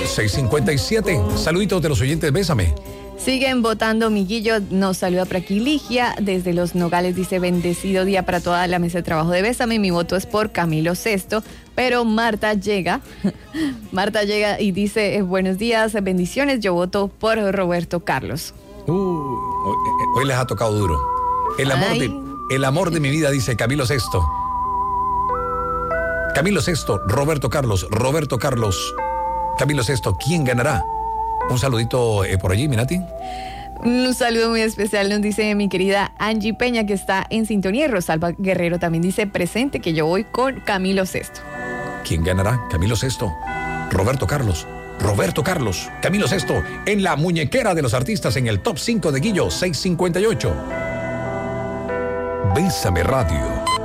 6:57. Saluditos de los oyentes, bésame. Siguen votando, Miguillo. Nos saluda por aquí Ligia desde Los Nogales. Dice: bendecido día para toda la mesa de trabajo de Bésame. Mi voto es por Camilo VI. Pero Marta llega y dice: buenos días, bendiciones. Yo voto por Roberto Carlos. Hoy les ha tocado duro. El amor de mi vida, dice Camilo VI. Camilo VI, Roberto Carlos, Camilo VI. ¿Quién ganará? Un saludito por allí, Minati. Un saludo muy especial nos dice mi querida Angie Peña, que está en sintonía, y Rosalba Guerrero también dice presente, que yo voy con Camilo VI. ¿Quién ganará? Camilo VI, Roberto Carlos, Camilo VI, en la muñequera de los artistas en el top 5 de Guillo, 6:58. Bésame Radio.